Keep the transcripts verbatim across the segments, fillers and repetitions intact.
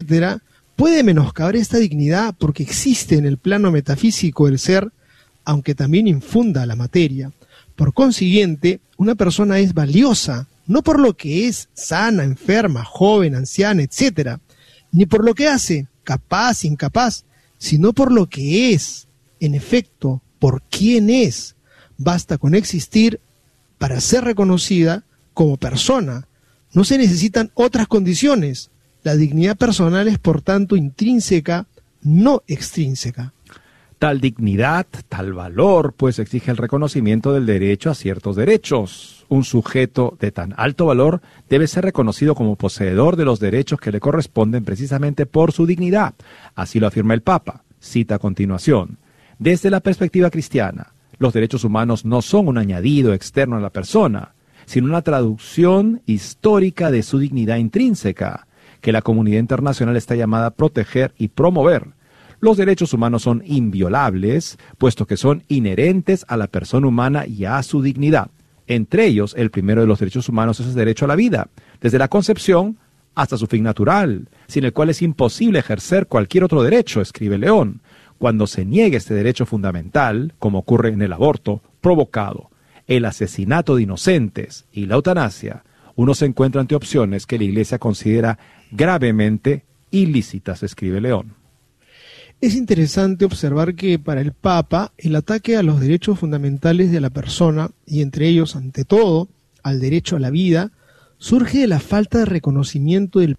etcétera, puede menoscabar esta dignidad porque existe en el plano metafísico del ser, aunque también infunda la materia. Por consiguiente, una persona es valiosa, no por lo que es sana, enferma, joven, anciana, etcétera, ni por lo que hace, capaz, incapaz, sino por lo que es, en efecto, por quién es. Basta con existir para ser reconocida como persona. No se necesitan otras condiciones. La dignidad personal es, por tanto, intrínseca, no extrínseca. Tal dignidad, tal valor, pues exige el reconocimiento del derecho a ciertos derechos. Un sujeto de tan alto valor debe ser reconocido como poseedor de los derechos que le corresponden precisamente por su dignidad. Así lo afirma el Papa. Cita a continuación. Desde la perspectiva cristiana, los derechos humanos no son un añadido externo a la persona, sino una traducción histórica de su dignidad intrínseca, que la comunidad internacional está llamada a proteger y promover. Los derechos humanos son inviolables, puesto que son inherentes a la persona humana y a su dignidad. Entre ellos, el primero de los derechos humanos es el derecho a la vida, desde la concepción hasta su fin natural, sin el cual es imposible ejercer cualquier otro derecho, escribe León. Cuando se niegue este derecho fundamental, como ocurre en el aborto provocado, el asesinato de inocentes y la eutanasia, uno se encuentra ante opciones que la Iglesia considera gravemente ilícitas, escribe León. Es interesante observar que para el Papa el ataque a los derechos fundamentales de la persona, y entre ellos, ante todo, al derecho a la vida, surge de la falta de reconocimiento del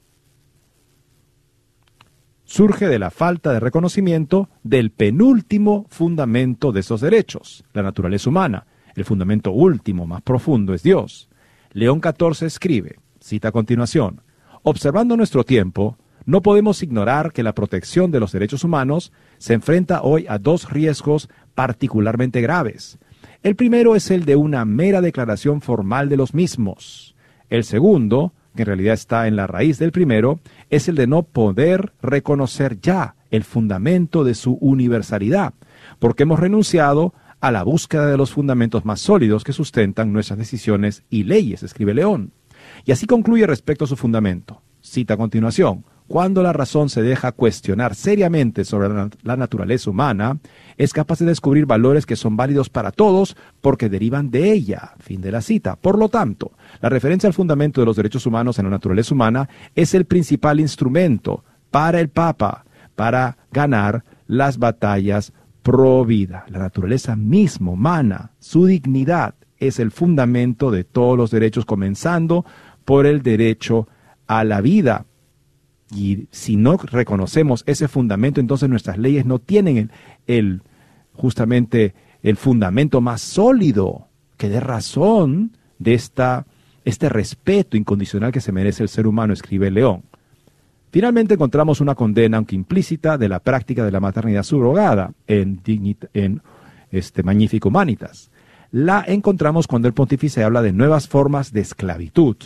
surge de la falta de reconocimiento del penúltimo fundamento de esos derechos, la naturaleza humana. El fundamento último, más profundo, es Dios. León catorce escribe, cita a continuación, observando nuestro tiempo, no podemos ignorar que la protección de los derechos humanos se enfrenta hoy a dos riesgos particularmente graves. El primero es el de una mera declaración formal de los mismos. El segundo, que en realidad está en la raíz del primero, es el de no poder reconocer ya el fundamento de su universalidad, porque hemos renunciado a la búsqueda de los fundamentos más sólidos que sustentan nuestras decisiones y leyes, escribe León. Y así concluye respecto a su fundamento. Cita a continuación. Cuando la razón se deja cuestionar seriamente sobre la, la naturaleza humana, es capaz de descubrir valores que son válidos para todos porque derivan de ella. Fin de la cita. Por lo tanto, la referencia al fundamento de los derechos humanos en la naturaleza humana es el principal instrumento para el Papa para ganar las batallas pro vida. La naturaleza misma humana, su dignidad, es el fundamento de todos los derechos, comenzando por el derecho a la vida. Y si no reconocemos ese fundamento, entonces nuestras leyes no tienen el, el justamente el fundamento más sólido que dé razón de esta, este respeto incondicional que se merece el ser humano, escribe León. Finalmente encontramos una condena, aunque implícita, de la práctica de la maternidad subrogada en, Dignit- en este Magnificat Humanitas. La encontramos cuando el pontífice habla de nuevas formas de esclavitud.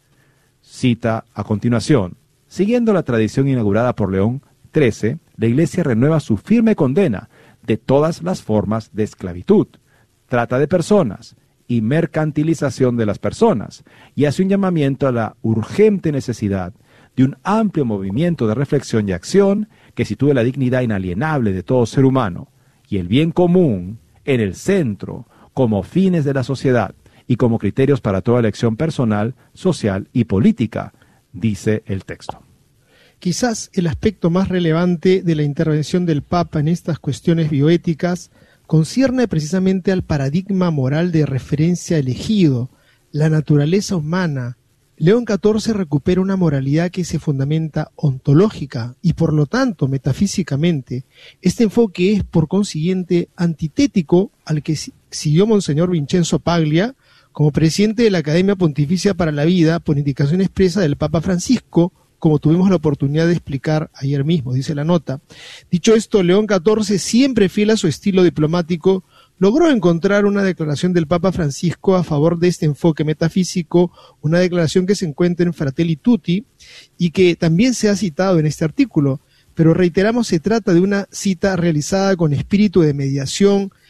Cita a continuación. Siguiendo la tradición inaugurada por León trece, la Iglesia renueva su firme condena de todas las formas de esclavitud, trata de personas y mercantilización de las personas, y hace un llamamiento a la urgente necesidad de un amplio movimiento de reflexión y acción que sitúe la dignidad inalienable de todo ser humano y el bien común en el centro como fines de la sociedad y como criterios para toda elección personal, social y política, dice el texto. Quizás el aspecto más relevante de la intervención del Papa en estas cuestiones bioéticas concierne precisamente al paradigma moral de referencia elegido, la naturaleza humana. León catorce recupera una moralidad que se fundamenta ontológica y por lo tanto metafísicamente. Este enfoque es por consiguiente antitético al que siguió Monseñor Vincenzo Paglia como presidente de la Academia Pontificia para la Vida por indicación expresa del Papa Francisco, como tuvimos la oportunidad de explicar ayer mismo, dice la nota. Dicho esto, León catorce, siempre fiel a su estilo diplomático, logró encontrar una declaración del Papa Francisco a favor de este enfoque metafísico, una declaración que se encuentra en Fratelli Tutti y que también se ha citado en este artículo, pero reiteramos, se trata de una cita realizada con espíritu de mediación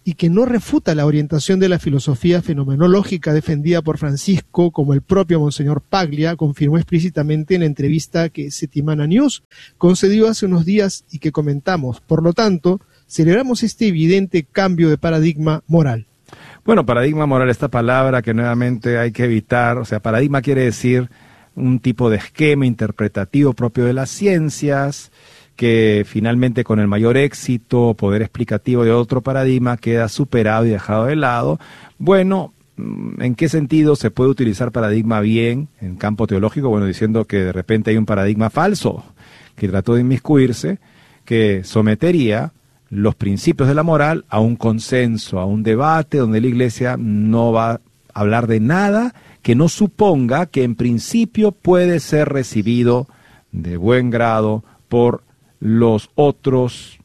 y que no refuta la orientación de la filosofía fenomenológica defendida por Francisco, como el propio Monseñor Paglia confirmó explícitamente en la entrevista que Settimana News concedió hace unos días y que comentamos. Por lo tanto, celebramos este evidente cambio de paradigma moral. Bueno, paradigma moral, esta palabra que nuevamente hay que evitar, o sea, paradigma quiere decir un tipo de esquema interpretativo propio de las ciencias, que finalmente con el mayor éxito, poder explicativo de otro paradigma, queda superado y dejado de lado. Bueno, ¿en qué sentido se puede utilizar paradigma bien en campo teológico? Bueno, diciendo que de repente hay un paradigma falso que trató de inmiscuirse, que sometería los principios de la moral a un consenso, a un debate donde la Iglesia no va a hablar de nada que no suponga que en principio puede ser recibido de buen grado por los otros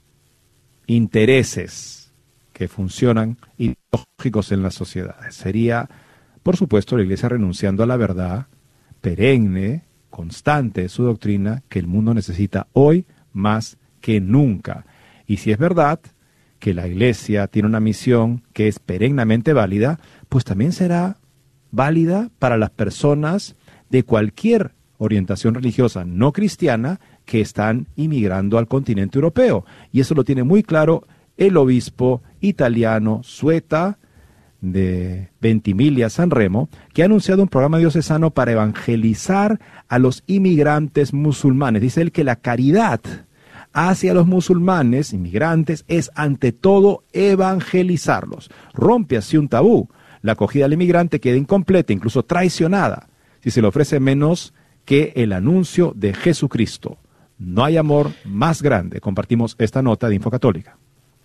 intereses que funcionan ideológicos en las sociedades. Sería, por supuesto, la Iglesia renunciando a la verdad perenne, constante de su doctrina, que el mundo necesita hoy más que nunca. Y si es verdad que la Iglesia tiene una misión que es perennemente válida, pues también será válida para las personas de cualquier orientación religiosa no cristiana que están inmigrando al continente europeo. Y eso lo tiene muy claro el obispo italiano Sueta, de Ventimiglia, San Remo, que ha anunciado un programa diocesano para evangelizar a los inmigrantes musulmanes. Dice él que la caridad hacia los musulmanes inmigrantes es ante todo evangelizarlos. Rompe así un tabú. La acogida al inmigrante queda incompleta, incluso traicionada, si se le ofrece menos que el anuncio de Jesucristo. No hay amor más grande. Compartimos esta nota de Infocatólica.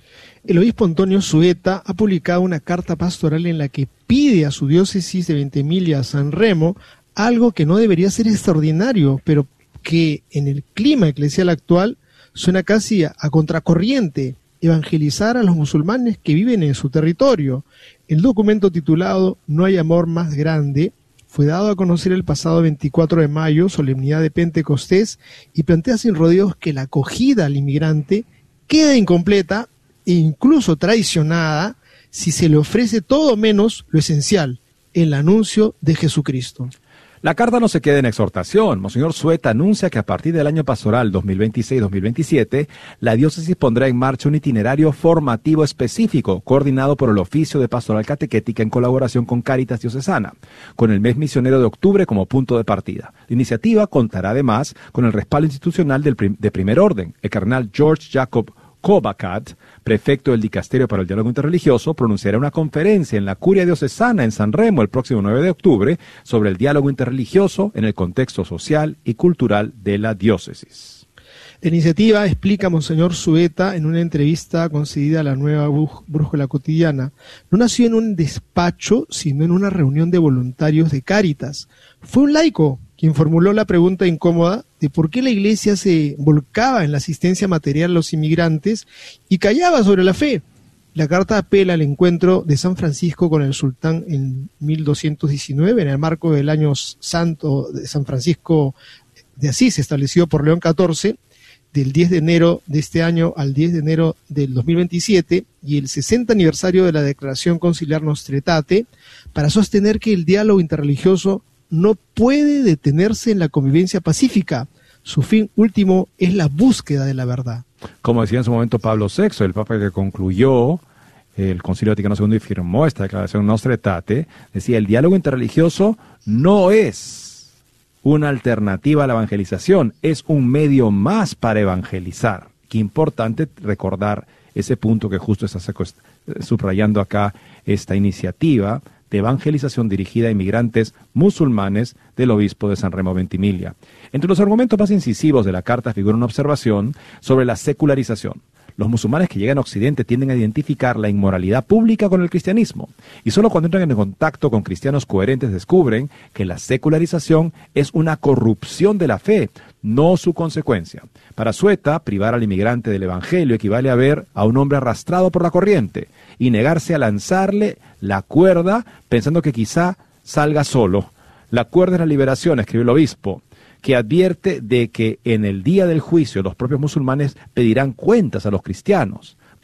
El obispo Antonio Sueta ha publicado una carta pastoral en la que pide a su diócesis de Ventimiglia, San Remo, algo que no debería ser extraordinario, pero que en el clima eclesial actual suena casi a, a contracorriente: evangelizar a los musulmanes que viven en su territorio. El documento titulado No hay amor más grande fue dado a conocer el pasado veinticuatro de mayo, solemnidad de Pentecostés, y plantea sin rodeos que la acogida al inmigrante queda incompleta e incluso traicionada si se le ofrece todo menos lo esencial, el anuncio de Jesucristo. La carta no se queda en exhortación. Monseñor Sueta anuncia que a partir del año pastoral dos mil veintiséis dos mil veintisiete, la diócesis pondrá en marcha un itinerario formativo específico, coordinado por el Oficio de Pastoral Catequética en colaboración con Cáritas Diocesana, con el mes misionero de octubre como punto de partida. La iniciativa contará además con el respaldo institucional del prim- de primer orden. El cardenal George Jacob Kovacat, prefecto del Dicasterio para el Diálogo Interreligioso, pronunciará una conferencia en la Curia Diocesana en San Remo el próximo nueve de octubre sobre el diálogo interreligioso en el contexto social y cultural de la diócesis. La iniciativa, explica Monseñor Sueta en una entrevista concedida a la Nueva Brújula Cotidiana, no nació en un despacho, sino en una reunión de voluntarios de Cáritas. Fue un laico quien formuló la pregunta incómoda de por qué la Iglesia se volcaba en la asistencia material a los inmigrantes y callaba sobre la fe. La carta apela al encuentro de San Francisco con el sultán en mil doscientos diecinueve, en el marco del año santo de San Francisco de Asís, establecido por León catorce, del diez de enero de este año al diez de enero del dos mil veintisiete, y el sesenta aniversario de la Declaración Conciliar Nostra Aetate, para sostener que el diálogo interreligioso no puede detenerse en la convivencia pacífica. Su fin último es la búsqueda de la verdad. Como decía en su momento Pablo sexto, el Papa que concluyó el Concilio Vaticano segundo y firmó esta Declaración Nostra Aetate, decía: el diálogo interreligioso no es una alternativa a la evangelización, es un medio más para evangelizar. Qué importante recordar ese punto que justo está subrayando acá esta iniciativa de evangelización dirigida a inmigrantes musulmanes del obispo de San Remo Ventimiglia. Entre los argumentos más incisivos de la carta figura una observación sobre la secularización. Los musulmanes que llegan a Occidente tienden a identificar la inmoralidad pública con el cristianismo, y solo cuando entran en contacto con cristianos coherentes descubren que la secularización es una corrupción de la fe, no su consecuencia. Para Sueta, privar al inmigrante del evangelio equivale a ver a un hombre arrastrado por la corriente y negarse a lanzarle la cuerda pensando que quizá salga solo. La cuerda es la liberación, escribe el obispo, que advierte de que en el día del juicio los propios musulmanes pedirán cuentas a los cristianos.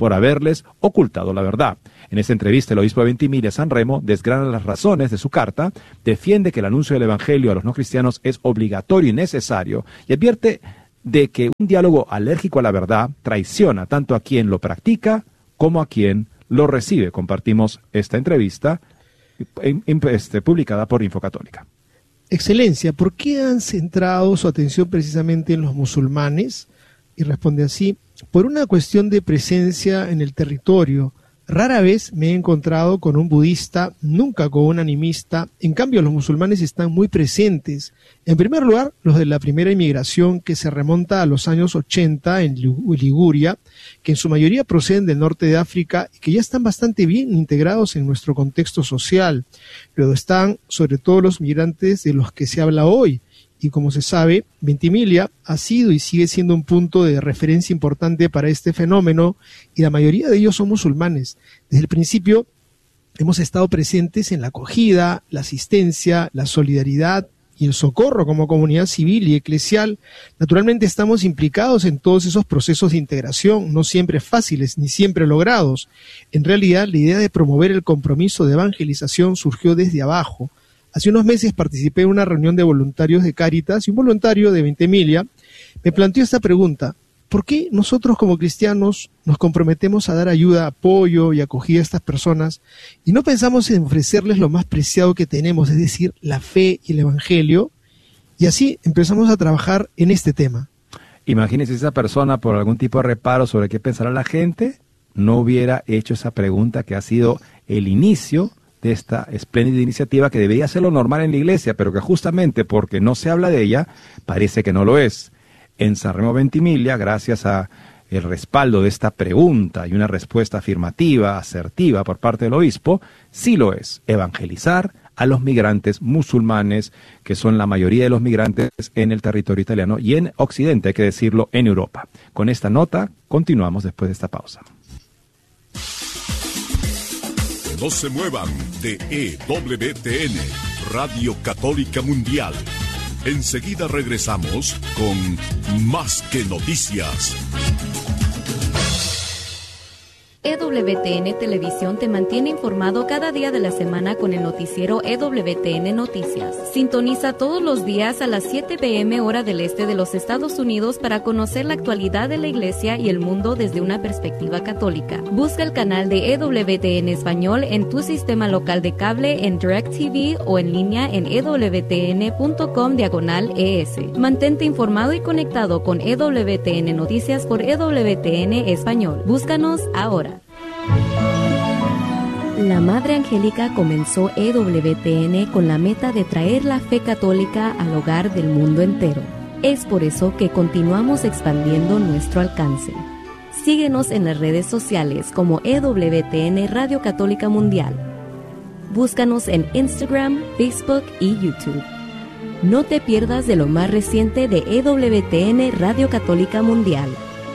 por haberles ocultado la verdad. En esta entrevista, el obispo de Ventimiglia, San Remo, desgrana las razones de su carta, defiende que el anuncio del Evangelio a los no cristianos es obligatorio y necesario, y advierte de que un diálogo alérgico a la verdad traiciona tanto a quien lo practica como a quien lo recibe. Compartimos esta entrevista en, en, este, publicada por Infocatólica. Excelencia, ¿por qué han centrado su atención precisamente en los musulmanes? Y responde así: por una cuestión de presencia en el territorio. Rara vez me he encontrado con un budista, nunca con un animista. En cambio, los musulmanes están muy presentes. En primer lugar, los de la primera inmigración, que se remonta a los años ochenta en Liguria, que en su mayoría proceden del norte de África y que ya están bastante bien integrados en nuestro contexto social. Luego están, sobre todo, los migrantes de los que se habla hoy. Y como se sabe, Ventimiglia ha sido y sigue siendo un punto de referencia importante para este fenómeno, y la mayoría de ellos son musulmanes. Desde el principio hemos estado presentes en la acogida, la asistencia, la solidaridad y el socorro como comunidad civil y eclesial. Naturalmente estamos implicados en todos esos procesos de integración, no siempre fáciles ni siempre logrados. En realidad, la idea de promover el compromiso de evangelización surgió desde abajo. Hace unos meses participé en una reunión de voluntarios de Cáritas y un voluntario de Ventimiglia me planteó esta pregunta: ¿por qué nosotros como cristianos nos comprometemos a dar ayuda, apoyo y acogida a estas personas y no pensamos en ofrecerles lo más preciado que tenemos, es decir, la fe y el Evangelio? Y así empezamos a trabajar en este tema. Imagínense, esa persona, por algún tipo de reparo sobre qué pensará la gente, no hubiera hecho esa pregunta que ha sido el inicio de esta espléndida iniciativa que debería ser lo normal en la iglesia, pero que justamente porque no se habla de ella, parece que no lo es. En San Remo Ventimiglia, gracias a el respaldo de esta pregunta y una respuesta afirmativa, asertiva por parte del obispo, sí lo es: evangelizar a los migrantes musulmanes, que son la mayoría de los migrantes en el territorio italiano y en Occidente, hay que decirlo, en Europa. Con esta nota, continuamos después de esta pausa. No se muevan de E W T N, Radio Católica Mundial. Enseguida regresamos con Más que Noticias. E W T N Televisión te mantiene informado cada día de la semana con el noticiero E W T N Noticias. Sintoniza todos los días a las siete pe eme hora del este de los Estados Unidos para conocer la actualidad de la Iglesia y el mundo desde una perspectiva católica. Busca el canal de E W T N Español en tu sistema local de cable, en DirecTV o en línea en ewtn.com diagonal ES. Mantente informado y conectado con E W T N Noticias por E W T N Español. Búscanos ahora. La Madre Angélica comenzó E W T N con la meta de traer la fe católica al hogar del mundo entero. Es por eso que continuamos expandiendo nuestro alcance. Síguenos en las redes sociales como E W T N Radio Católica Mundial. Búscanos en Instagram, Facebook y YouTube. No te pierdas de lo más reciente de E W T N Radio Católica Mundial.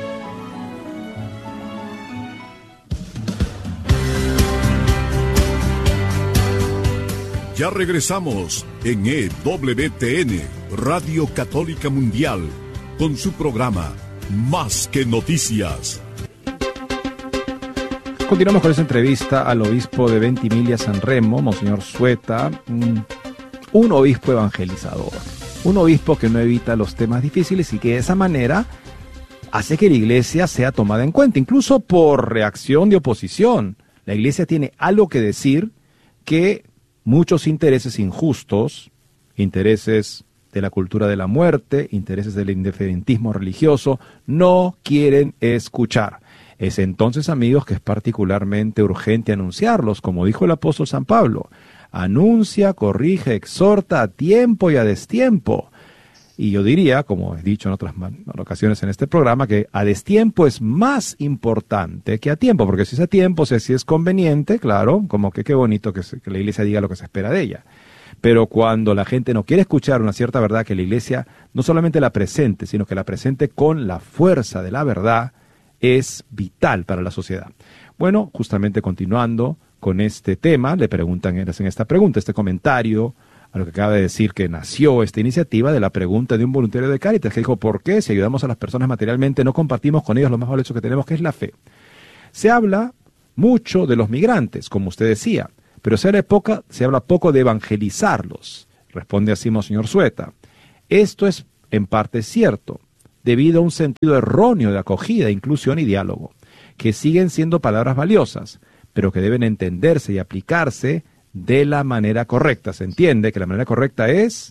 Ya regresamos en E W T N, Radio Católica Mundial, con su programa Más que Noticias. Continuamos con esta entrevista al obispo de Ventimiglia, San Remo, Monseñor Sueta, un, un obispo evangelizador, un obispo que no evita los temas difíciles y que de esa manera hace que la iglesia sea tomada en cuenta, incluso por reacción de oposición. La iglesia tiene algo que decir que muchos intereses injustos, intereses de la cultura de la muerte, intereses del indiferentismo religioso, no quieren escuchar. Es entonces, amigos, que es particularmente urgente anunciarlos, como dijo el apóstol San Pablo: anuncia, corrige, exhorta a tiempo y a destiempo. Y yo diría, como he dicho en otras ocasiones en este programa, que a destiempo es más importante que a tiempo, porque si es a tiempo, si es conveniente, claro, como que qué bonito que, se, que la iglesia diga lo que se espera de ella. Pero cuando la gente no quiere escuchar una cierta verdad, que la iglesia no solamente la presente, sino que la presente con la fuerza de la verdad, es vital para la sociedad. Bueno, justamente continuando con este tema, le preguntan, hacen esta pregunta, este comentario a lo que acaba de decir, que nació esta iniciativa de la pregunta de un voluntario de Cáritas, que dijo: ¿por qué si ayudamos a las personas materialmente no compartimos con ellos lo más valioso que tenemos, que es la fe? Se habla mucho de los migrantes, como usted decía, pero se habla poco, se habla poco de evangelizarlos, responde así Monseñor Sueta. Esto es en parte cierto, debido a un sentido erróneo de acogida, inclusión y diálogo, que siguen siendo palabras valiosas, pero que deben entenderse y aplicarse de la manera correcta. Se entiende que la manera correcta es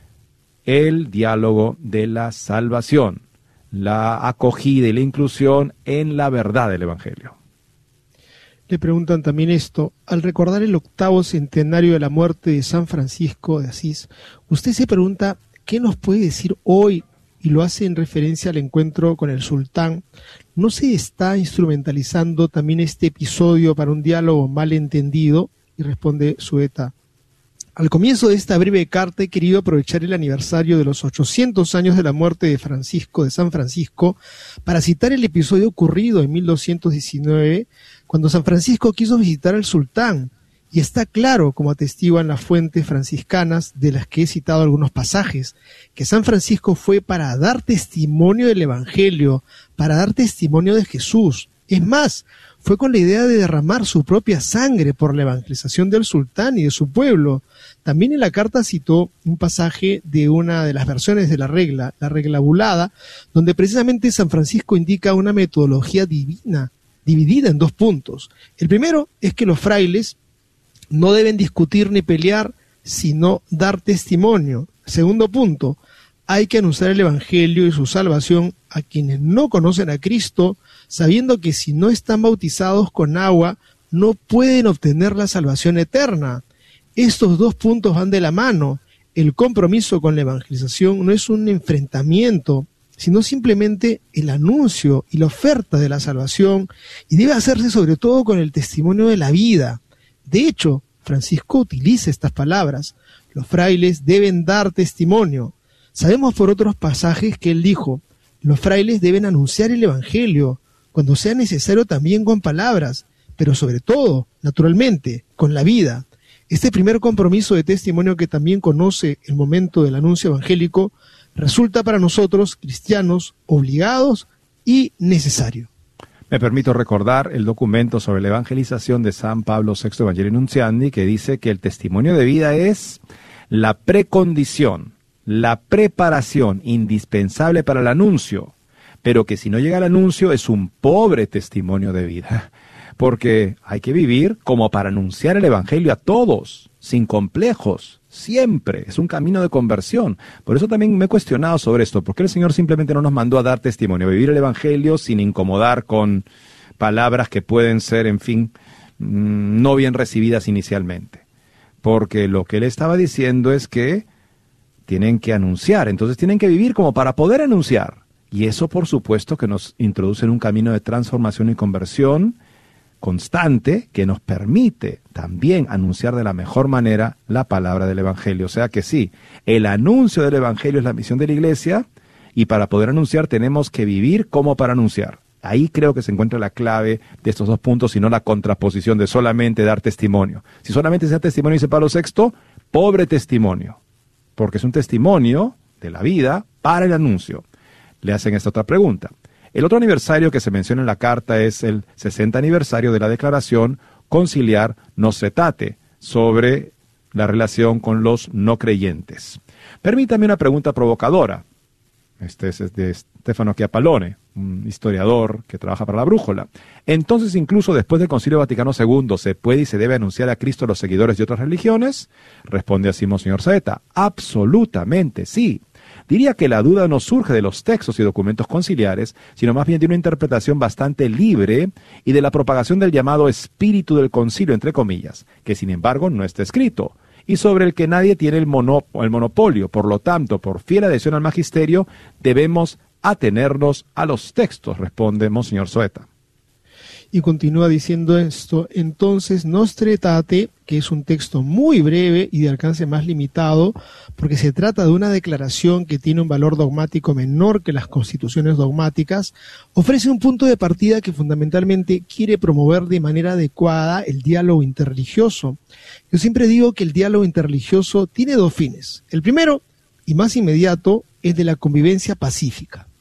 el diálogo de la salvación, la acogida y la inclusión en la verdad del Evangelio. Le preguntan también esto: al recordar el octavo centenario de la muerte de San Francisco de Asís, usted se pregunta qué nos puede decir hoy, y lo hace en referencia al encuentro con el sultán. ¿No se está instrumentalizando también este episodio para un diálogo malentendido? Y responde Sueta: al comienzo de esta breve carta he querido aprovechar el aniversario de los ochocientos años de la muerte de Francisco de San Francisco para citar el episodio ocurrido en mil doscientos diecinueve, cuando San Francisco quiso visitar al sultán, y está claro, como atestiguan las fuentes franciscanas de las que he citado algunos pasajes, que San Francisco fue para dar testimonio del Evangelio, para dar testimonio de Jesús. Es más, fue con la idea de derramar su propia sangre por la evangelización del sultán y de su pueblo. También en la carta citó un pasaje de una de las versiones de la regla, la regla bulada, donde precisamente San Francisco indica una metodología divina, dividida en dos puntos. El primero es que los frailes no deben discutir ni pelear, sino dar testimonio. Segundo punto, hay que anunciar el Evangelio y su salvación a quienes no conocen a Cristo, sabiendo que si no están bautizados con agua, no pueden obtener la salvación eterna. Estos dos puntos van de la mano. El compromiso con la evangelización no es un enfrentamiento, sino simplemente el anuncio y la oferta de la salvación, y debe hacerse sobre todo con el testimonio de la vida. De hecho, Francisco utiliza estas palabras: los frailes deben dar testimonio. Sabemos por otros pasajes que él dijo: los frailes deben anunciar el Evangelio, cuando sea necesario también con palabras, pero sobre todo, naturalmente, con la vida. Este primer compromiso de testimonio, que también conoce el momento del anuncio evangélico, resulta para nosotros, cristianos, obligados y necesario. Me permito recordar el documento sobre la evangelización de San Pablo sexto Evangelii Nuntiandi, que dice que el testimonio de vida es la precondición, la preparación indispensable para el anuncio, pero que si no llega el anuncio es un pobre testimonio de vida, porque hay que vivir como para anunciar el Evangelio a todos, sin complejos, siempre. Es un camino de conversión. Por eso también me he cuestionado sobre esto. ¿Por qué el Señor simplemente no nos mandó a dar testimonio, a vivir el Evangelio sin incomodar con palabras que pueden ser, en fin, no bien recibidas inicialmente? Porque lo que Él estaba diciendo es que tienen que anunciar, entonces tienen que vivir como para poder anunciar. Y eso, por supuesto, que nos introduce en un camino de transformación y conversión constante, que nos permite también anunciar de la mejor manera la palabra del Evangelio. O sea que sí, el anuncio del Evangelio es la misión de la Iglesia, y para poder anunciar tenemos que vivir como para anunciar. Ahí creo que se encuentra la clave de estos dos puntos, y no la contraposición de solamente dar testimonio. Si solamente se da testimonio, dice Pablo sexto, pobre testimonio, porque es un testimonio de la vida para el anuncio. Le hacen esta otra pregunta. El otro aniversario que se menciona en la carta es el sesenta aniversario de la Declaración Conciliar Nocetate sobre la relación con los no creyentes. Permítame una pregunta provocadora. Este es de Stefano Chiappalone, un historiador que trabaja para la Brújula. Entonces, incluso después del Concilio Vaticano segundo, ¿se puede y se debe anunciar a Cristo a los seguidores de otras religiones? Responde así Monseñor Saeta: absolutamente sí. Diría que la duda no surge de los textos y documentos conciliares, sino más bien de una interpretación bastante libre y de la propagación del llamado espíritu del concilio, entre comillas, que sin embargo no está escrito, y sobre el que nadie tiene el, mono, el monopolio. Por lo tanto, por fiel adhesión al magisterio, debemos atenernos a los textos, responde Monseñor Sueta. Y continúa diciendo esto: entonces Nostra Aetate, que es un texto muy breve y de alcance más limitado, porque se trata de una declaración que tiene un valor dogmático menor que las constituciones dogmáticas, ofrece un punto de partida que fundamentalmente quiere promover de manera adecuada el diálogo interreligioso. Yo siempre digo que el diálogo interreligioso tiene dos fines. El primero, y más inmediato, es de la convivencia pacífica.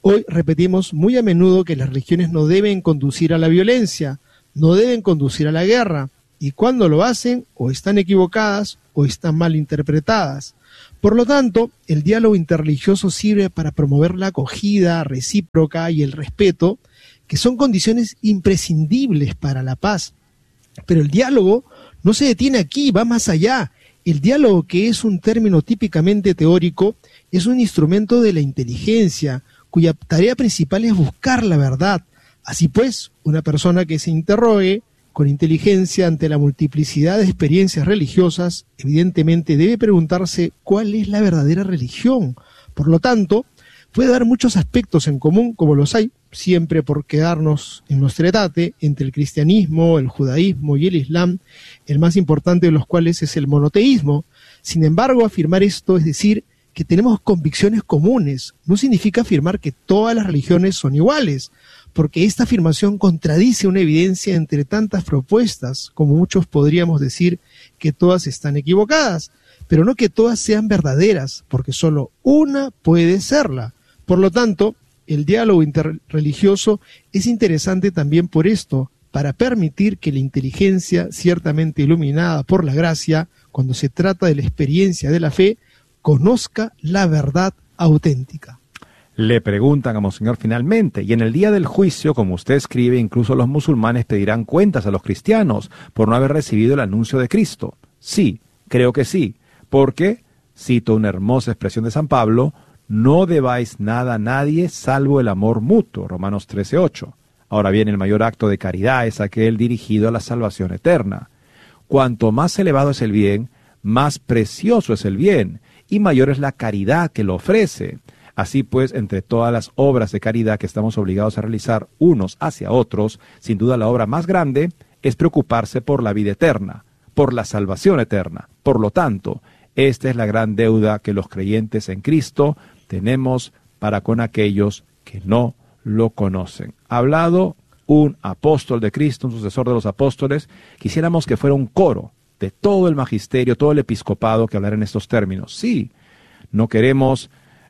Hoy repetimos muy a menudo que las religiones no deben conducir a la violencia, no deben conducir a la guerra, y cuando lo hacen, o están equivocadas o están mal interpretadas. Por lo tanto, el diálogo interreligioso sirve para promover la acogida recíproca y el respeto, que son condiciones imprescindibles para la paz. Pero el diálogo no se detiene aquí, va más allá. El diálogo, que es un término típicamente teórico, es un instrumento de la inteligencia, cuya tarea principal es buscar la verdad. Así pues, una persona que se interrogue con inteligencia ante la multiplicidad de experiencias religiosas, evidentemente debe preguntarse cuál es la verdadera religión. Por lo tanto, puede haber muchos aspectos en común, como los hay, siempre por quedarnos en nuestro etate, entre el cristianismo, el judaísmo y el islam, el más importante de los cuales es el monoteísmo. Sin embargo, afirmar esto, es decir, que tenemos convicciones comunes, no significa afirmar que todas las religiones son iguales, porque esta afirmación contradice una evidencia entre tantas propuestas, como muchos podríamos decir que todas están equivocadas, pero no que todas sean verdaderas, porque solo una puede serla. Por lo tanto, el diálogo interreligioso es interesante también por esto, para permitir que la inteligencia, ciertamente iluminada por la gracia, cuando se trata de la experiencia de la fe, conozca la verdad auténtica. Le preguntan a Monseñor finalmente, y en el día del juicio, como usted escribe, incluso los musulmanes pedirán cuentas a los cristianos por no haber recibido el anuncio de Cristo. Sí, creo que sí, porque, cito una hermosa expresión de San Pablo, no debáis nada a nadie salvo el amor mutuo, Romanos trece ocho. Ahora bien, el mayor acto de caridad es aquel dirigido a la salvación eterna. Cuanto más elevado es el bien, más precioso es el bien, y mayor es la caridad que lo ofrece. Así pues, entre todas las obras de caridad que estamos obligados a realizar unos hacia otros, sin duda la obra más grande es preocuparse por la vida eterna, por la salvación eterna. Por lo tanto, esta es la gran deuda que los creyentes en Cristo tenemos para con aquellos que no lo conocen. Ha hablado un apóstol de Cristo, un sucesor de los apóstoles. Quisiéramos que fuera un coro de todo el magisterio, todo el episcopado que hablara en estos términos. Sí, no queremos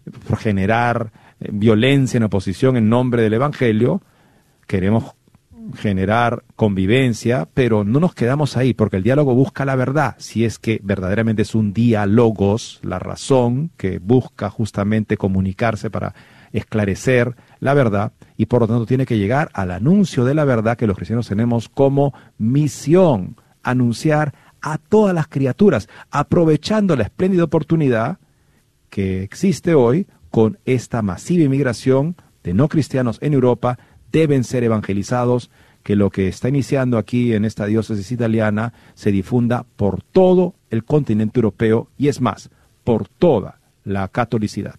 generar violencia en oposición en nombre del Evangelio, queremos generar convivencia, pero no nos quedamos ahí, porque el diálogo busca la verdad, si es que verdaderamente es un diálogos, la razón que busca justamente comunicarse para esclarecer la verdad, y por lo tanto tiene que llegar al anuncio de la verdad que los cristianos tenemos como misión, anunciar a todas las criaturas, aprovechando la espléndida oportunidad que existe hoy con esta masiva inmigración de no cristianos en Europa. Deben ser evangelizados, que lo que está iniciando aquí en esta diócesis italiana se difunda por todo el continente europeo y es más, por toda la catolicidad.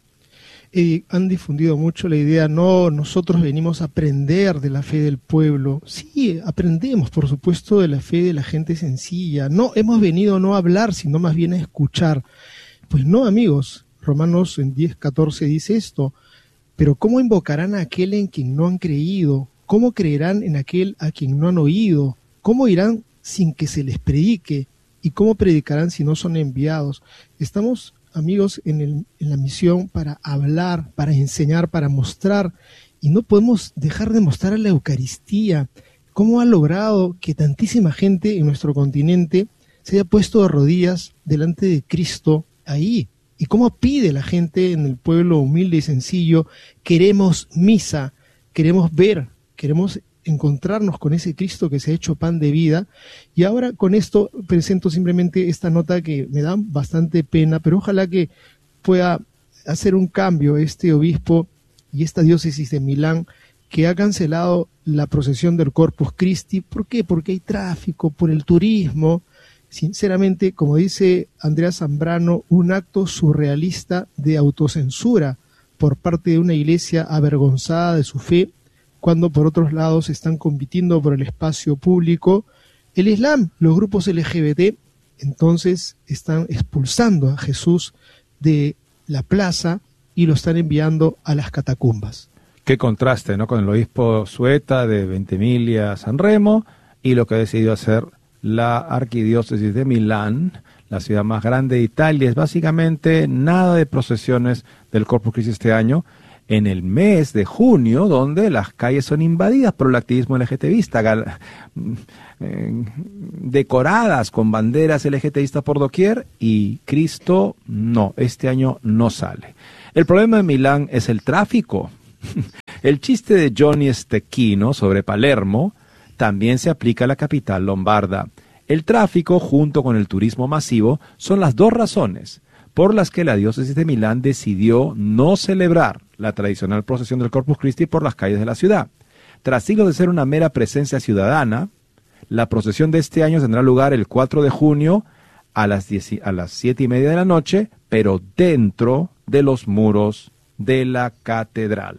Y han difundido mucho la idea, no, nosotros venimos a aprender de la fe del pueblo. Sí, aprendemos, por supuesto, de la fe de la gente sencilla. No, hemos venido no a hablar, sino más bien a escuchar. Pues no, amigos, Romanos en diez catorce dice esto, pero ¿cómo invocarán a aquel en quien no han creído? ¿Cómo creerán en aquel a quien no han oído? ¿Cómo irán sin que se les predique? ¿Y cómo predicarán si no son enviados? Estamos, amigos, en, el, en la misión para hablar, para enseñar, para mostrar, y no podemos dejar de mostrar la Eucaristía. ¿Cómo ha logrado que tantísima gente en nuestro continente se haya puesto de rodillas delante de Cristo ahí? ¿Y cómo pide la gente en el pueblo humilde y sencillo? Queremos misa, queremos ver, queremos encontrarnos con ese Cristo que se ha hecho pan de vida. Y ahora con esto presento simplemente esta nota que me da bastante pena, pero ojalá que pueda hacer un cambio este obispo y esta diócesis de Milán, que ha cancelado la procesión del Corpus Christi. ¿Por qué? Porque hay tráfico, por el turismo. Sinceramente, como dice Andrea Zambrano, un acto surrealista de autocensura por parte de una iglesia avergonzada de su fe, cuando por otros lados están compitiendo por el espacio público. El Islam, los grupos L G B T, entonces están expulsando a Jesús de la plaza y lo están enviando a las catacumbas. Qué contraste, ¿no?, con el obispo Sueta de Ventimiglia San Remo y lo que ha decidido hacer la arquidiócesis de Milán, la ciudad más grande de Italia. Es básicamente nada de procesiones del Corpus Christi este año. en el mes de junio, donde las calles son invadidas por el activismo LGTBista, gal- eh, decoradas con banderas LGTBistas por doquier, y Cristo no, este año no sale. El problema de Milán es el tráfico. El chiste de Johnny Stecchino sobre Palermo también se aplica a la capital lombarda. El tráfico, junto con el turismo masivo, son las dos razones por las que la diócesis de Milán decidió no celebrar la tradicional procesión del Corpus Christi por las calles de la ciudad. Tras siglos de ser una mera presencia ciudadana, la procesión de este año tendrá lugar el cuatro de junio a las, diez, a las siete y media de la noche, pero dentro de los muros de la catedral.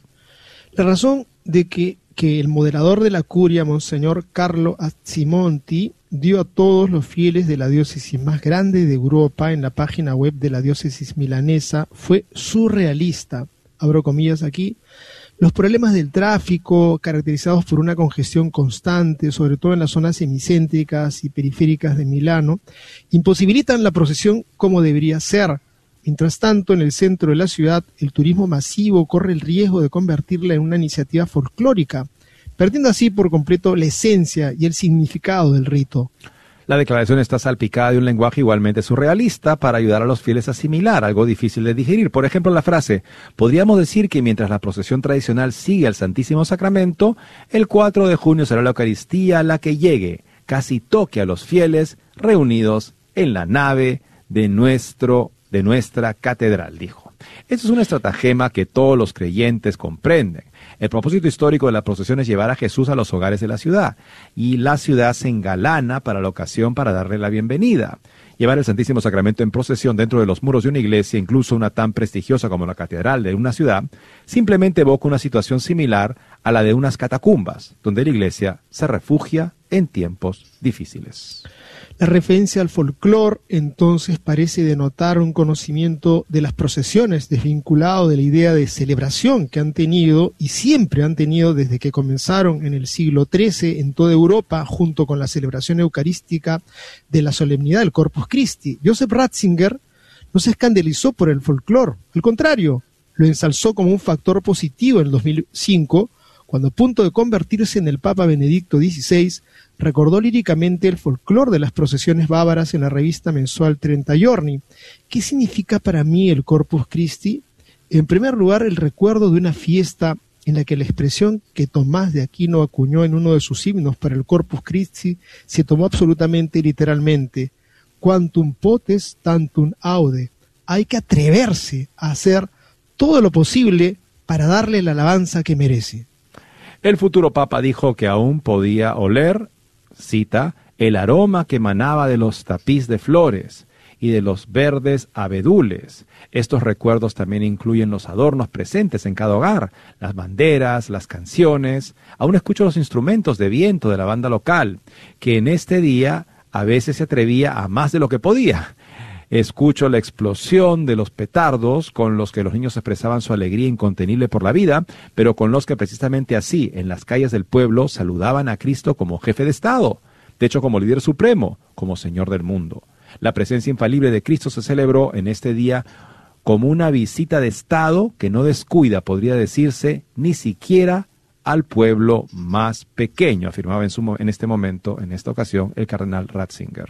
La razón de que, que el moderador de la curia, Monseñor Carlo Azzimonti, dio a todos los fieles de la diócesis más grande de Europa en la página web de la diócesis milanesa fue surrealista. Abro comillas aquí. Los problemas del tráfico, caracterizados por una congestión constante, sobre todo en las zonas semicéntricas y periféricas de Milano, imposibilitan la procesión como debería ser. Mientras tanto, en el centro de la ciudad, el turismo masivo corre el riesgo de convertirla en una iniciativa folclórica, perdiendo así por completo la esencia y el significado del rito. La declaración está salpicada de un lenguaje igualmente surrealista para ayudar a los fieles a asimilar algo difícil de digerir. Por ejemplo, la frase: podríamos decir que mientras la procesión tradicional sigue al Santísimo Sacramento, el cuatro de junio será la Eucaristía la que llegue, casi toque a los fieles reunidos en la nave de nuestro, de nuestra catedral, dijo. Esto es una estratagema que todos los creyentes comprenden. El propósito histórico de la procesión es llevar a Jesús a los hogares de la ciudad, y la ciudad se engalana para la ocasión para darle la bienvenida. Llevar el Santísimo Sacramento en procesión dentro de los muros de una iglesia, incluso una tan prestigiosa como la catedral de una ciudad, simplemente evoca una situación similar a la de unas catacumbas, donde la iglesia se refugia en tiempos difíciles. La referencia al folclore entonces parece denotar un conocimiento de las procesiones desvinculado de la idea de celebración que han tenido y siempre han tenido desde que comenzaron en el siglo trece en toda Europa, junto con la celebración eucarística de la solemnidad del Corpus Christi. Joseph Ratzinger no se escandalizó por el folclore, al contrario, lo ensalzó como un factor positivo en el dos mil cinco, cuando a punto de convertirse en el Papa Benedicto dieciséis, recordó líricamente el folclore de las procesiones bávaras en la revista mensual treinta Giorni. ¿Qué significa para mí el Corpus Christi? En primer lugar, el recuerdo de una fiesta en la que la expresión que Tomás de Aquino acuñó en uno de sus himnos para el Corpus Christi se tomó absolutamente literalmente. Quantum potes, tantum aude. Hay que atreverse a hacer todo lo posible para darle la alabanza que merece. El futuro papa dijo que aún podía oler, cita, el aroma que emanaba de los tapiz de flores y de los verdes abedules. Estos recuerdos también incluyen los adornos presentes en cada hogar, las banderas, las canciones. Aún escucho los instrumentos de viento de la banda local, que en este día a veces se atrevía a más de lo que podía. Escucho la explosión de los petardos con los que los niños expresaban su alegría incontenible por la vida, pero con los que precisamente así, en las calles del pueblo, saludaban a Cristo como jefe de Estado, de hecho como líder supremo, como Señor del mundo. La presencia infalible de Cristo se celebró en este día como una visita de Estado que no descuida, podría decirse, ni siquiera al pueblo más pequeño, afirmaba en, su, en este momento, en esta ocasión, el cardenal Ratzinger.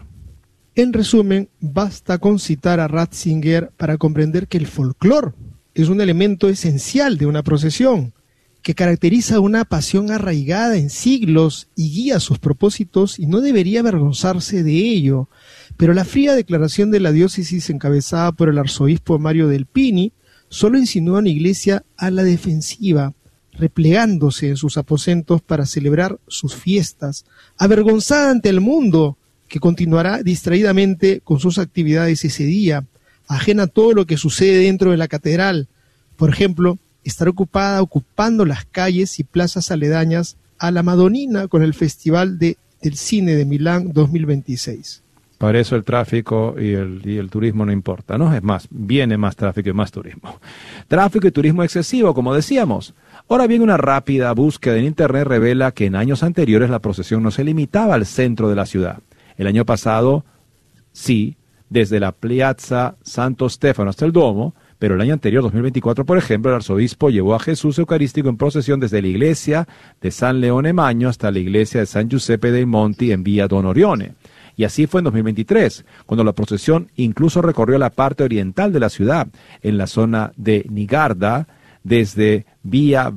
En resumen, basta con citar a Ratzinger para comprender que el folclore es un elemento esencial de una procesión, que caracteriza una pasión arraigada en siglos y guía sus propósitos y no debería avergonzarse de ello. Pero la fría declaración de la diócesis encabezada por el arzobispo Mario Delpini solo insinuó a una iglesia a la defensiva, replegándose en sus aposentos para celebrar sus fiestas, avergonzada ante el mundo, que continuará distraídamente con sus actividades ese día, ajena a todo lo que sucede dentro de la catedral. Por ejemplo, estará ocupada ocupando las calles y plazas aledañas a la Madonina con el Festival de, del Cine de Milán dos mil veintiséis. Para eso el tráfico y el, y el turismo no importa, ¿no? Es más, viene más tráfico y más turismo. Tráfico y turismo excesivo, como decíamos. Ahora bien, una rápida búsqueda en Internet revela que en años anteriores la procesión no se limitaba al centro de la ciudad. El año pasado, sí, desde la Piazza Santo Stefano hasta el Duomo, Pero el año anterior, dos mil veinticuatro, por ejemplo, el arzobispo llevó a Jesús Eucarístico en procesión desde la iglesia de San Leone Magno hasta la iglesia de San Giuseppe dei Monti en Vía Don Orione. Y así fue en dos mil veintitrés, cuando la procesión incluso recorrió la parte oriental de la ciudad, en la zona de Nigarda, desde Vía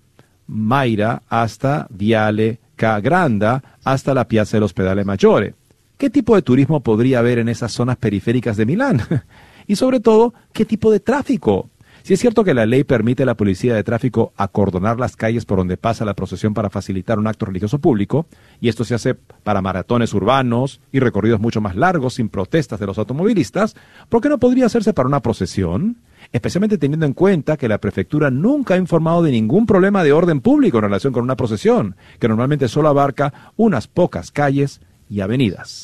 Valmaira hasta Viale Cagranda, hasta la Piazza dell'Ospedale Maggiore. ¿Qué tipo de turismo podría haber en esas zonas periféricas de Milán? Y sobre todo, ¿qué tipo de tráfico? Si es cierto que la ley permite a la policía de tráfico acordonar las calles por donde pasa la procesión para facilitar un acto religioso público, y esto se hace para maratones urbanos y recorridos mucho más largos sin protestas de los automovilistas, ¿por qué no podría hacerse para una procesión? Especialmente teniendo en cuenta que la prefectura nunca ha informado de ningún problema de orden público en relación con una procesión, que normalmente solo abarca unas pocas calles y avenidas.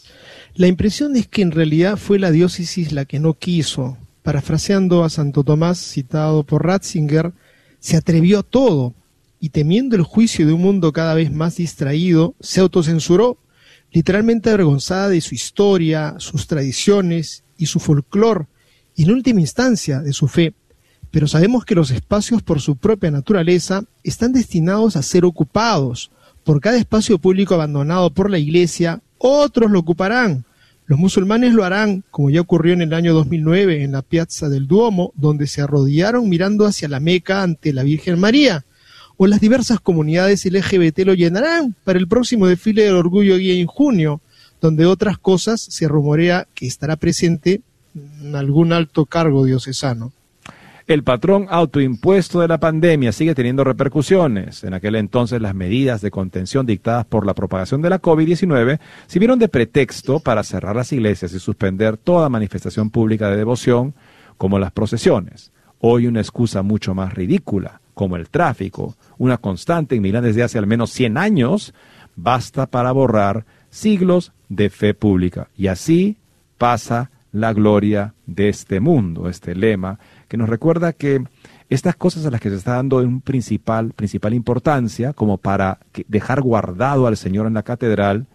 La impresión es que en realidad fue la diócesis la que no quiso. Parafraseando a Santo Tomás, citado por Ratzinger, se atrevió a todo y, temiendo el juicio de un mundo cada vez más distraído, se autocensuró, literalmente avergonzada de su historia, sus tradiciones y su folclore, y en última instancia de su fe. Pero sabemos que los espacios por su propia naturaleza están destinados a ser ocupados. Por cada espacio público abandonado por la Iglesia, otros lo ocuparán. Los musulmanes lo harán, como ya ocurrió en el año dos mil nueve en la Piazza del Duomo, donde se arrodillaron mirando hacia la Meca ante la Virgen María. O las diversas comunidades L G B T lo llenarán para el próximo desfile del orgullo gay en junio, donde otras cosas se rumorea que estará presente en algún alto cargo diocesano. El patrón autoimpuesto de la pandemia sigue teniendo repercusiones. En aquel entonces las medidas de contención dictadas por la propagación de la COVID diecinueve sirvieron de pretexto para cerrar las iglesias y suspender toda manifestación pública de devoción, como las procesiones. Hoy una excusa mucho más ridícula, como el tráfico, una constante en Milán desde hace al menos cien años, basta para borrar siglos de fe pública. Y así pasa la gloria de este mundo, este lema, que nos recuerda que estas cosas a las que se está dando un principal, principal importancia, como para que dejar guardado al Señor en la catedral,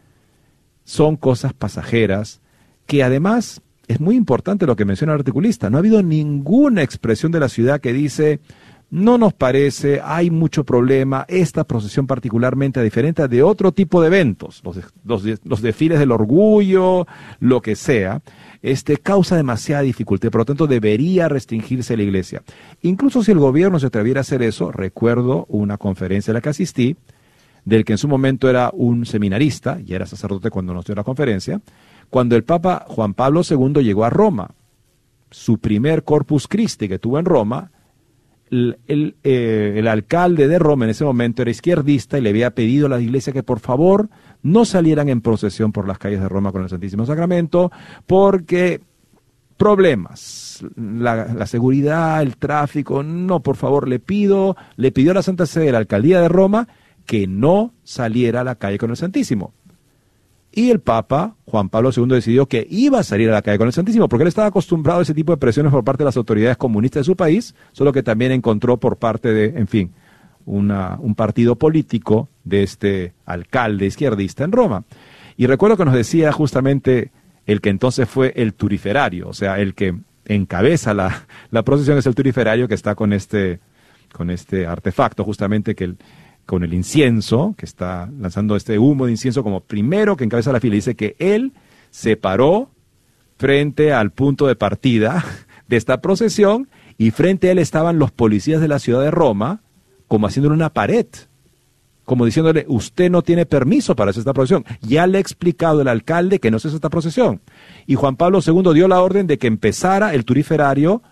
son cosas pasajeras, que además es muy importante lo que menciona el articulista. No ha habido ninguna expresión de la ciudad que dice, no nos parece, hay mucho problema, esta procesión particularmente, a diferencia de otro tipo de eventos, los, los, los desfiles del orgullo, lo que sea, este causa demasiada dificultad, por lo tanto debería restringirse la iglesia. Incluso si el gobierno se atreviera a hacer eso, recuerdo una conferencia a la que asistí, del que en su momento era un seminarista, y era sacerdote cuando nos dio la conferencia, cuando el Papa Juan Pablo segundo llegó a Roma. Su primer Corpus Christi que tuvo en Roma, el, el, eh, el alcalde de Roma en ese momento era izquierdista y le había pedido a la iglesia que por favor no salieran en procesión por las calles de Roma con el Santísimo Sacramento, porque problemas, la, la seguridad, el tráfico, no, por favor, le pido, le pidió a la Santa Sede, la alcaldía de Roma, que no saliera a la calle con el Santísimo. Y el Papa, Juan Pablo segundo, decidió que iba a salir a la calle con el Santísimo, porque él estaba acostumbrado a ese tipo de presiones por parte de las autoridades comunistas de su país, solo que también encontró por parte de, en fin, una, un partido político de este alcalde izquierdista en Roma. Y recuerdo que nos decía justamente el que entonces fue el turiferario, o sea, el que encabeza la, la procesión es el turiferario que está con este, con este artefacto justamente que el, con el incienso, que está lanzando este humo de incienso como primero que encabeza la fila. Dice que él se paró frente al punto de partida de esta procesión y frente a él estaban los policías de la ciudad de Roma como haciéndole una pared, como diciéndole, usted no tiene permiso para hacer esta procesión. Ya le ha explicado el alcalde que no se hace esta procesión. Y Juan Pablo segundo dio la orden de que empezara el turiferario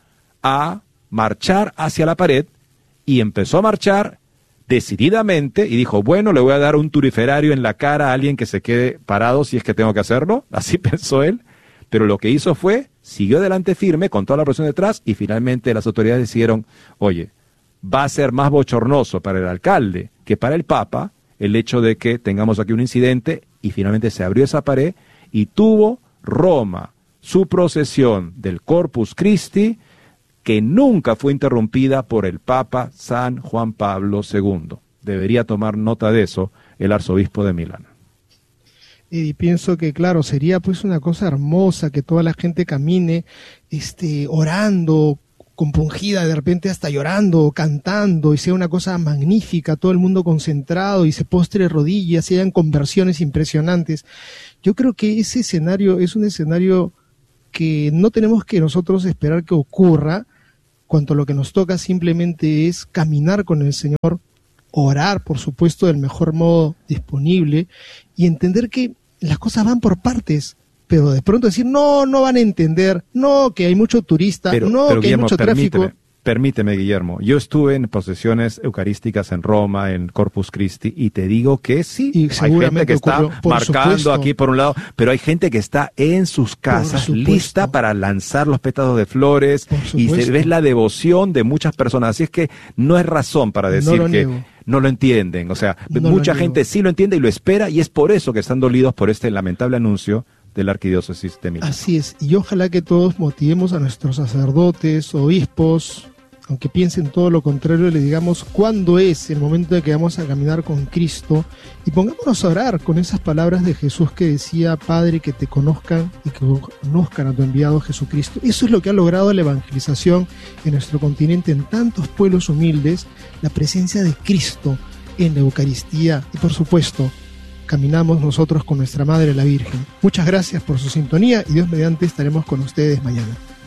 a marchar hacia la pared y empezó a marchar decididamente y dijo, bueno, le voy a dar un turiferario en la cara a alguien que se quede parado si es que tengo que hacerlo. Así pensó él. Pero lo que hizo fue, siguió adelante firme con toda la presión detrás y finalmente las autoridades decidieron, oye, va a ser más bochornoso para el alcalde que para el Papa el hecho de que tengamos aquí un incidente, y finalmente se abrió esa pared y tuvo Roma su procesión del Corpus Christi, que nunca fue interrumpida por el Papa San Juan Pablo segundo. Debería tomar nota de eso el arzobispo de Milán. Y pienso que, claro, sería pues una cosa hermosa que toda la gente camine este, orando, compungida, de repente hasta llorando o cantando, y sea una cosa magnífica, todo el mundo concentrado y se postre rodillas y hayan conversiones impresionantes. Yo creo que ese escenario es un escenario que no tenemos que nosotros esperar que ocurra, cuanto lo que nos toca simplemente es caminar con el Señor, orar, por supuesto, del mejor modo disponible, y entender que las cosas van por partes. Pero de pronto decir, no, no van a entender, no, que hay mucho turista, pero, no, pero, que Guillermo, hay mucho permíteme, tráfico. Permíteme, Guillermo, yo estuve en procesiones eucarísticas en Roma, en Corpus Christi, y te digo que sí, Y hay seguramente gente que está ocurrió, por marcando supuesto. aquí por un lado, pero hay gente que está en sus casas supuesto. lista para lanzar los pétalos de flores, Por y se supuesto. ve la devoción de muchas personas, así es que no es razón para No decir lo que niego. no lo entienden, o sea, No lo mucha niego. gente sí lo entiende y lo espera, y es por eso que están dolidos por este lamentable anuncio de la arquidiócesis de Milán. Así es, y ojalá que todos motivemos a nuestros sacerdotes, obispos, aunque piensen todo lo contrario, le digamos cuándo es el momento de que vamos a caminar con Cristo, y pongámonos a orar con esas palabras de Jesús que decía, Padre, que te conozcan y que conozcan a tu enviado Jesucristo. Eso es lo que ha logrado la evangelización en nuestro continente, en tantos pueblos humildes, la presencia de Cristo en la Eucaristía, y por supuesto, caminamos nosotros con nuestra Madre la Virgen. Muchas gracias por su sintonía, y Dios mediante estaremos con ustedes mañana.